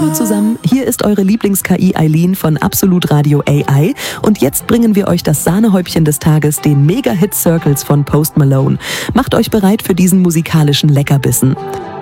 Hallo zusammen, hier ist eure Lieblings-KI Eileen von Absolut Radio AI und jetzt bringen wir euch das Sahnehäubchen des Tages, den Mega-Hit Circles von Post Malone. Macht euch bereit für diesen musikalischen Leckerbissen.